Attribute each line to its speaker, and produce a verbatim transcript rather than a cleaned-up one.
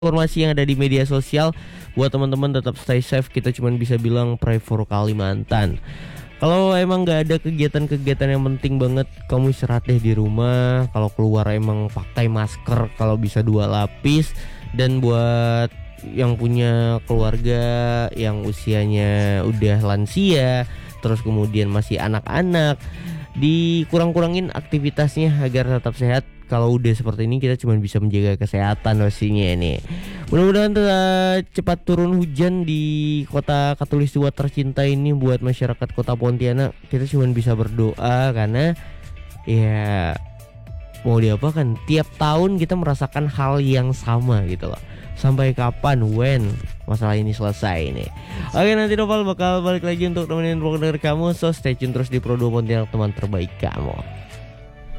Speaker 1: informasi yang ada di media sosial. Buat teman-teman tetap stay safe. Kita cuma bisa bilang pray for Kalimantan. Kalau emang nggak ada kegiatan-kegiatan yang penting banget, kamu istirahat deh di rumah. Kalau keluar emang pakai masker, kalau bisa dua lapis. Dan buat yang punya keluarga yang usianya udah lansia, terus kemudian masih anak-anak, dikurang-kurangin aktivitasnya agar tetap sehat. Kalau udah seperti ini kita cuma bisa menjaga kesehatan pastinya ini. Mudah-mudahan uh, cepat turun hujan di kota Katulistiwa tercinta ini. Buat masyarakat kota Pontianak, kita cuma bisa berdoa karena ya mau diapakan, tiap tahun kita merasakan hal yang sama gitu loh. Sampai kapan, when masalah ini selesai nih. Oke, nanti Noval bakal balik lagi untuk nemenin vlog dari kamu. So stay tune terus di Pro dua Pontianak, teman terbaik kamu.